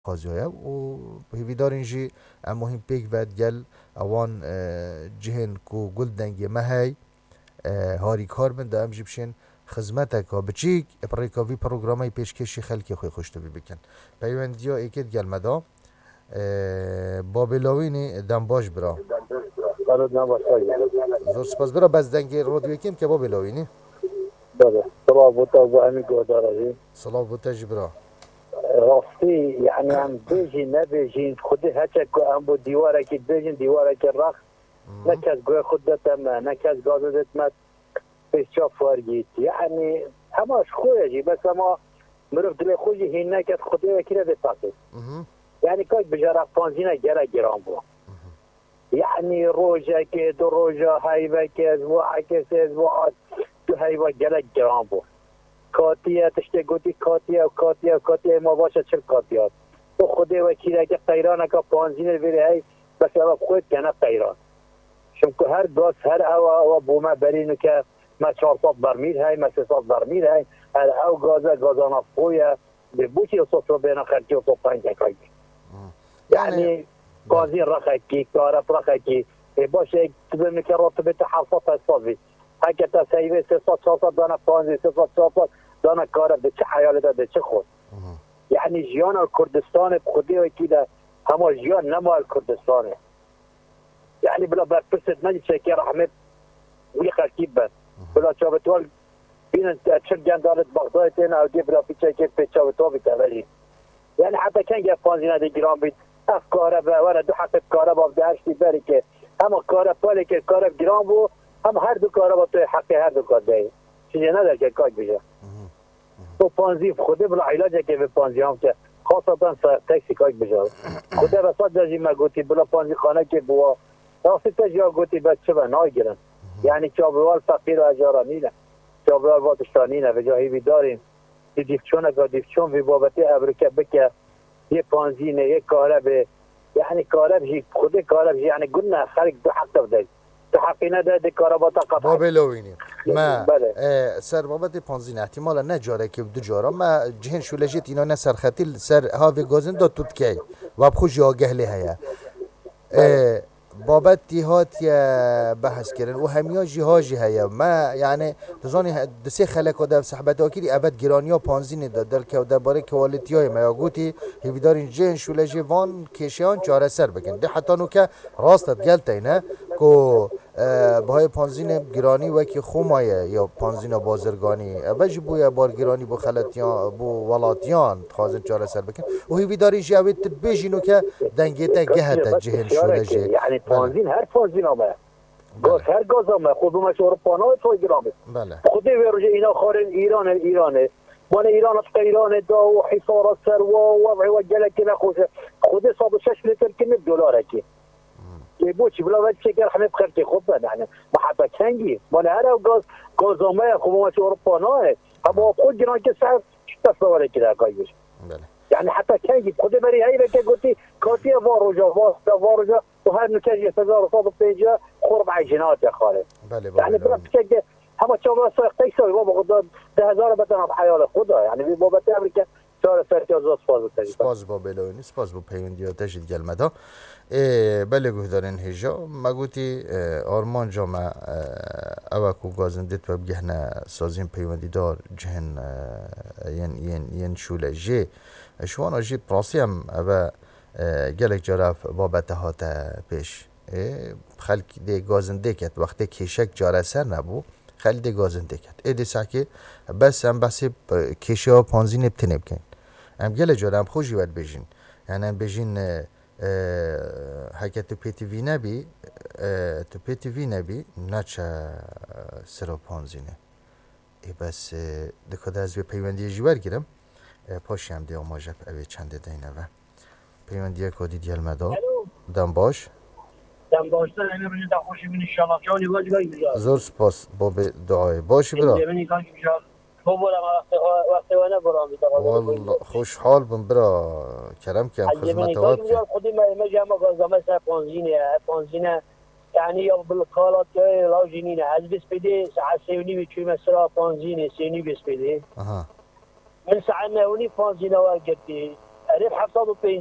خازیه و هیویدارین جی ام مهم پیک ود گل اوان جهن کو گل دنگی مهی هاری کار من دا ام جیبشین خدمتك بچیک پریکاوی پروگرامی پیشکشی خلکی خوی خوشت بی بکن پیوندیا ایکید گل مدا بابلاوینی دم باش برا قرار نباشه. زور سپاس برا بس دنگی رود ویکیم که بابلاوینی بله طبعا بوتا و همین گوداره صلاح بوتاج برا راستی يعني هم بيجي نبيجي خودی هچه که هم بو دیواره که بيجي دیواره که رخ نکس گوه خود دتم نکس گازه دتمت پیشا فارگیت يعني هماش خویه جی بس اما مروف دل خوشی هین نکس خودی وکیره بپاکت يعني كاك بجرا فانزينا جرا جرام بو يعني روجا كي دو روجا هايبا كي اسبوع كي اسبوعات دو هايبا جرا جرام بو کاتیه تشته گوتی کاتیه و کاتیه و کاتیه ما باشه چل کاتیات تو خودی وکیله که قیرانه که پانزینه بری های بس اما خود کنه قیران شم که هر گاز هر او بومه برینو که ما 400 برمیل های ما 300 برمیل های هر او گازانا فویه به بوچی و صفر بین خرچی و صفرین تکایی يعني قاضي رخكي كارب رخكي باشه تبني که راتب تحفظ اسفاضي هكا تسيبه 300 400 دانا بانزي 300 400 دانا كارب ده چه حياله ده چه خود يعني جيان الكردستان بخودي وكده هما جيان نما الكردستان يعني بلا برسد ماني شكي رحمت وي خركيب بس بلا شابتوال بين تشجع دارت بغداد او دي بلا في شكي في شابتوال بتاعي يعني حتى كان جاب بانزينا دي جرام بيت كهرباء ولا دو حسب كهرباء بدهش تباري که اما كهرباء که كهرباء گران بو هم هر دو كهرباء تو حق هر دو کار ده چیزی نداره که کاج بشه تو پانزی خوده بلا علاجه که به پانزی هم که خاصتا تاکسی کاج بشه خوده بسات جاجی ما گوتی بلا پانزی خانه که بوا راستی تا جا گوتی بچه به نای گرن یعنی چابوال فقیر و اجارا نیره چابوال واتشتانی نه به جایی بیداریم دیفچونه که دیفچون وی بابتی ابرکه بکه یه پانزینه یه کاربه يعني كارب خود كارب يعني قلنا خارج دو حق تفضل دو حقی نده کارباتا قطعا بابلوینی ما سر بابت پانزین احتمالا نجاره که دو جارا ما جهن شولجت اینا نه سر خطیل سر هاوی گازن دا توتکی و بخوش آگه لی هیا بابت دیهات یا بحث کردن و همیا جهاجی هیا ما یعنی تزانی دسه خلق و در صحبت آکیری اول گرانی ها پانزین داد در که درباره کوالیتی های ما گوتی هیویدارین جن شولجی وان کشیان چاره سر بکن ده حتی نو که راستت گلته نه کو بهای پانزین گرانی و که خومایه یا پانزین بازرگانی بجی بویا بار گرانی بو خلطیان بو ولاتیان خوازن چاره سر بکن و هیویدارین جاوید بجینو که دنگیتا گهتا جهن شولجی يعني پانزین هر پانزین آمه گاز هر گاز آمه خود بومش اروپانا های توی گرامه خودی ویروژه اینا خارن ایرانه مال ایران از ایران دا و حصار سر و وضع و جلک نخوشه خودی 106 لیتر کمی دلاره که بوچی بلا وقت شکر همه بخیر که خوب بده يعني محبت کنگی مال هر گاز آمه خود بومش اروپانا های اما خود جنان که سر چطور سواره که در کاری بشه يعني حتى كان خود بري هاي بك قلتي كوتي فاروجا وهذا نكاج 1105 قرب عجينات يا خالد يعني براسك هم تشوفوا سوق تيسوي بابا قدام 10000 بدنا بحياه خدا يعني في بابا امريكا صار فرق از سپاس با بلوینی سپاس با پیوندی تجدید گلمدا بله گهدارین هجا مگوتی آرمان جامع اوکو گازندت و بگهنه سازین پیوندی دار جهن ین شوله جی شوان آجی پراسی هم او گلک جارف بابت هاته پیش خلق دی گازنده کت وقتی کشک جاره سر نبو خیلی دی گازنده کت ایدی ساکی بس هم بسی کشه ها پانزین ابتنه بکن هم گله جاره هم خوشی ود بجین یعنی هم بجین حکت تو پی تی وی نبی نچه سرا پانزینه ای بس دکاده از به پیوندی جیور گیرم پاشی هم دی آماجب اوی چنده دینه و پیوندی کادی دیالمدا دم باش دم باشتن اینه بجید دا خوشی بینی شما جانی واجگاهی بیاد زور سپاس با دعای باشی برا جمینی کانش بیاد تو برم وقتی وانه برام والله خوشحال بم برا کرم کم خدمت واب که خودی ما جمع گازامه سر پانزینه يعني يوم بالقالات جاي لا جنينه از بس بدي ساعه سيوني بتشوي مثلا بانزينه سيوني بس بدي من ساعه نوني بانزينه وقتي 1075